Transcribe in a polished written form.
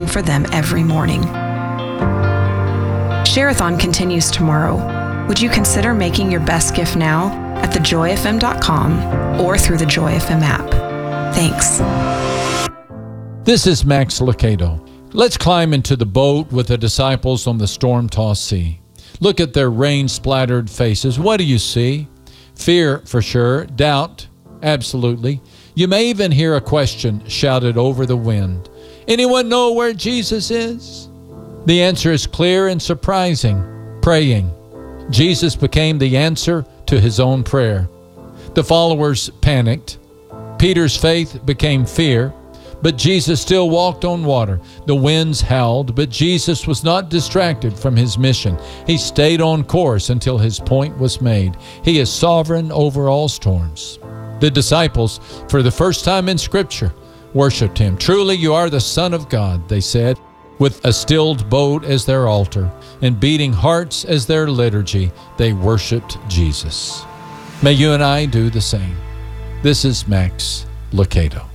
for them every morning. Share-a-thon continues tomorrow. Would you consider making your best gift now at thejoyfm.com or through the Joy FM app? Thanks. This is Max Lucado. Let's climb into the boat with the disciples on the storm-tossed sea. Look at their rain-splattered faces. What do you see? Fear, for sure. Doubt, absolutely. You may even hear a question shouted over the wind. Anyone know where Jesus is? The answer is clear and surprising. Praying. Jesus became the answer to his own prayer. The followers panicked. Peter's faith became fear, but Jesus still walked on water. The winds howled, but Jesus was not distracted from his mission. He stayed on course until his point was made. He is sovereign over all storms. The disciples, for the first time in Scripture, worshiped him. Truly, you are the Son of God, they said, with a stilled boat as their altar and beating hearts as their liturgy. They worshiped Jesus. May you and I do the same. This is Max Lucado.